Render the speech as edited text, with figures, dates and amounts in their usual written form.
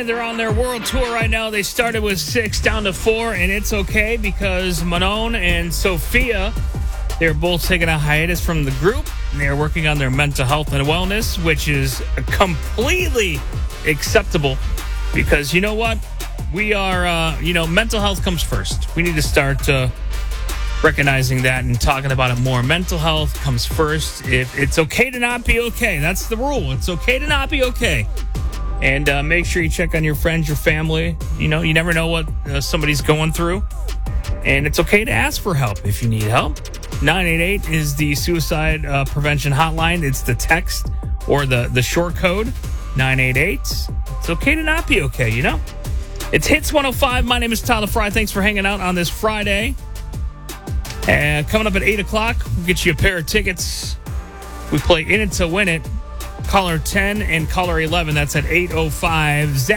they're on their world tour right now. They started with 6 down to 4, and it's okay because Manon and Sophia, they're both taking a hiatus from the group. And they're working on their mental health and wellness, which is completely acceptable because you know what? We are, mental health comes first. We need to start recognizing that and talking about it more. Mental health comes first. If it's okay to not be okay. That's the rule. It's okay to not be okay. And make sure you check on your friends, your family. You never know what somebody's going through. And it's okay to ask for help if you need help. 988 is the suicide prevention hotline. It's the text or the short code, 988. It's okay to not be okay, It's Hits 105. My name is Tyler Fry. Thanks for hanging out on this Friday. And coming up at 8 o'clock, we'll get you a pair of tickets. We play In It to Win It. Caller 10 and caller 11. That's at 8:05. Zach